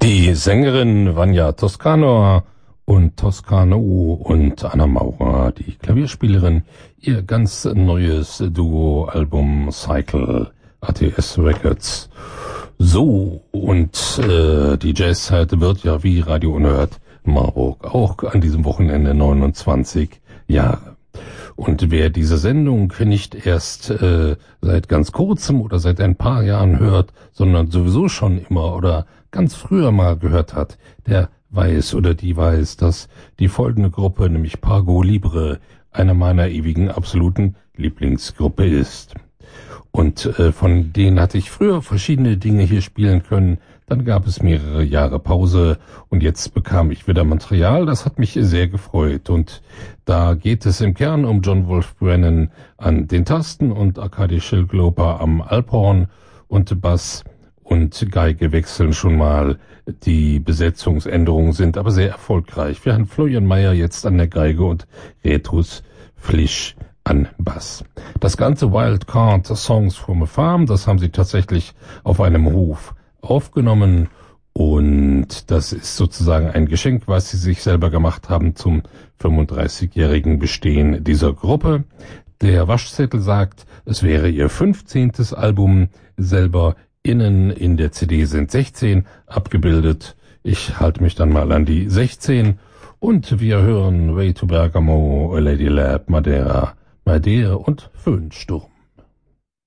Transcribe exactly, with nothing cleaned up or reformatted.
Die Sängerin Vanja Toscano und Toscano und Anna Maurer, die Klavierspielerin, ihr ganz neues Duo-Album Cycle, A T S Records. So, und äh, die Jazzzeit wird ja wie Radio Unerhört Marburg auch an diesem Wochenende neunundzwanzig Jahre. Und wer diese Sendung nicht erst äh, seit ganz kurzem oder seit ein paar Jahren hört, sondern sowieso schon immer oder ganz früher mal gehört hat, der weiß oder die weiß, dass die folgende Gruppe, nämlich Pago Libre, eine meiner ewigen absoluten Lieblingsgruppe ist. Und äh, von denen hatte ich früher verschiedene Dinge hier spielen können. Dann gab es mehrere Jahre Pause und jetzt bekam ich wieder Material. Das hat mich sehr gefreut. Und da geht es im Kern um John Wolf Brennan an den Tasten und Arkadi Schildglober am Alphorn und Bass und Geige wechseln schon mal. Die Besetzungsänderungen sind aber sehr erfolgreich. Wir haben Florian Mayer jetzt an der Geige und Retus Flisch an Bass. Das ganze Wildcard Songs from a Farm, das haben sie tatsächlich auf einem Hof aufgenommen und das ist sozusagen ein Geschenk, was sie sich selber gemacht haben zum fünfunddreißigjährigen Bestehen dieser Gruppe. Der Waschzettel sagt, es wäre ihr fünfzehntes Album, selber innen in der C D sind sechzehn abgebildet. Ich halte mich dann mal an die sechzehn und wir hören Way to Bergamo, A Lady Lab, Madeira, Madeira und Föhnsturm.